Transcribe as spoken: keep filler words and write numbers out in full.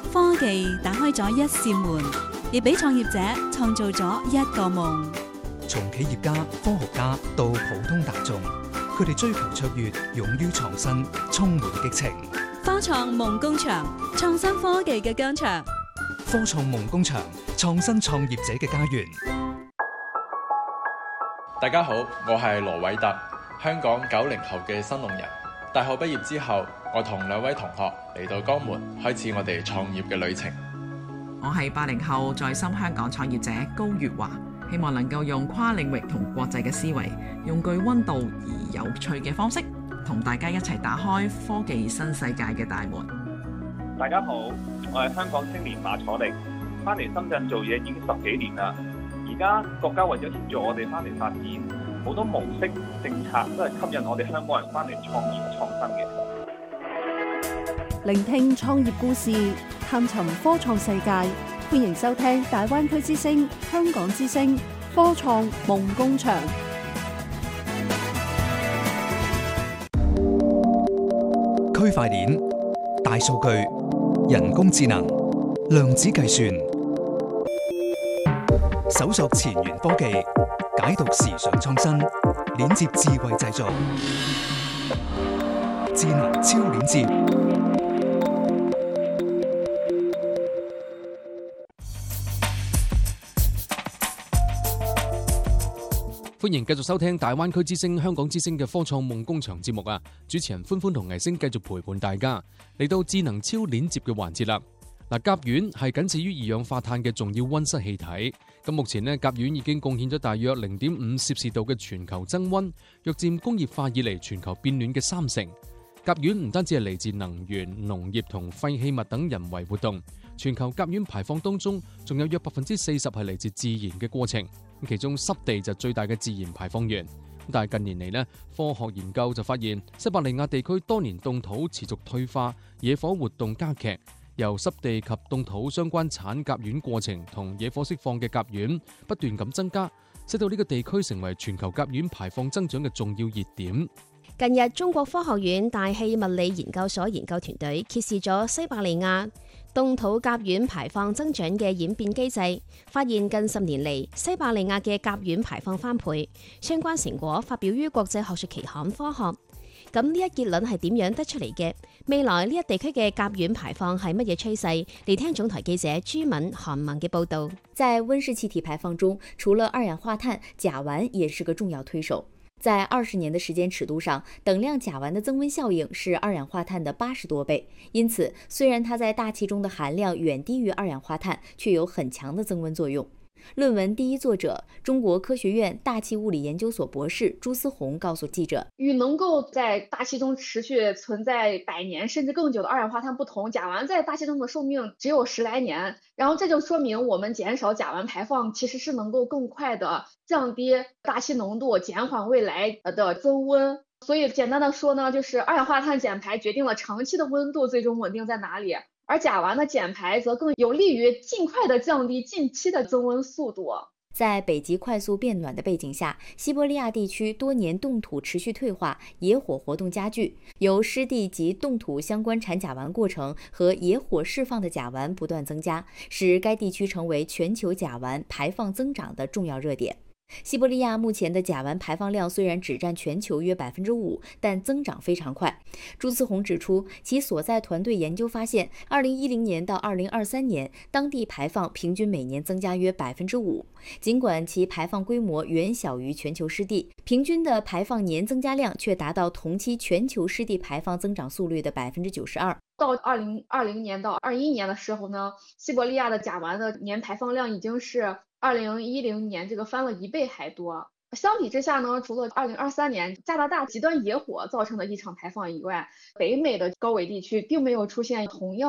科技打開咗一扇門，亦俾創業者創造咗一個夢。 從企業家、科學家到普通大眾，佢哋追求卓越，勇於創新，充滿激情。 科創夢工場，創新科技嘅疆場。 科創夢工場，創新創業者嘅家園。 大家好，我係羅偉特，香港九零後嘅新農人。大學畢業之後，我同兩位同學嚟到江門，開始我哋創業嘅旅程。 我係八零後在深香港創業者高月華，希望能夠用跨領域同國際嘅思維，用具溫度而有趣嘅方式，同大家一齊打開科技新世界嘅大門。 大家好，我係香港青年馬楚力，翻嚟深圳做嘢已經十幾年啦。而家國家為咗協助我哋翻嚟發展，好多模式政策都係吸引我哋香港人翻嚟創業創新嘅。 聆聽創業故事，探尋科創世界，歡迎收聽大灣區之聲、香港之聲科創夢工場。 區塊鏈、大數據、人工智能、量子計算，搜索前沿科技，解讀時尚創新，鏈接智慧製造，智能超鏈接。 歡迎繼續收聽大灣區之聲、香港之聲嘅科創夢工場節目啊！主持人歡歡同藝星繼續陪伴大家嚟到智能超鏈接嘅環節啦。嗱，甲烷係僅次於二氧化碳嘅重要溫室氣體。咁目前呢，甲烷已經貢獻咗大約零點五攝氏度嘅全球增溫，約佔工業化以嚟全球變暖嘅三成。甲烷唔單止係嚟自能源、農業同廢棄物等人為活動，全球甲烷排放當中仲有約百分之四十係嚟自自然嘅過程。其中濕地就最大嘅自然排放源，但係近年嚟呢，科學研究就發現西伯利亞地區多年凍土持續退化，野火活動加劇，由濕地及凍土相關產甲烷過程同野火釋放嘅甲烷不斷咁增加，使到呢個地區成為全球甲烷排放增長嘅重要熱點。 近日，中國科學院大氣物理研究所研究團隊揭示咗西伯利亞凍土甲烷排放增長嘅演變機制，發現近十年嚟西伯利亞嘅甲烷排放翻倍，相關成果發表於國際學術期刊《科學》。咁呢一結論係點樣得出嚟嘅？未來呢一地區嘅甲烷排放係乜嘢趨勢？嚟聽總台記者朱敏、韓文嘅報導。 在溫室氣體排放中，除了二氧化碳，甲烷也是個重要推手。在二十年的時間尺度上，等量甲烷的增溫效應是二氧化碳的八十多倍。因此，雖然它在大氣中的含量遠低於二氧化碳，卻有很強的增溫作用。論文第一作者，中國科學院大氣物理研究所博士朱思宏告訴記者， 與能夠在大氣中持續存在百年甚至更久的二氧化碳不同，甲烷在大氣中的壽命只有十來年，然後這就說明我們減少甲烷排放其實是能夠更快的降低大氣濃度，減緩未來的增溫。所以簡單的說呢，就是二氧化碳減排決定了長期的溫度最終穩定在哪裡，而甲烷的減排則更有利於盡快的降低近期的增溫速度。 在北極快速變暖的背景下，西伯利亞地區多年凍土持續退化，野火活動加劇，由濕地及凍土相關產甲烷過程和野火釋放的甲烷不斷增加，使該地區成為全球甲烷排放增長的重要熱點。西伯利亞目前的甲烷排放量雖然只佔全球約百分之五，但增長非常快。朱思宏指出，其所在團隊研究發現，二零一零年到二零二三年，當地排放平均每年增加約百分之五。儘管其排放規模遠小於全球濕地，平均的排放年增加量卻達到同期全球濕地排放增長速率的百分之九十二。 到二零二零年到二一年的時候呢，西伯利亞的甲烷的年排放量已經是二零一零年這個翻了一倍還多。相比之下呢，除了二零二三年加拿大極端野火造成的異常排放以外，北美的高緯地區並沒有出現同樣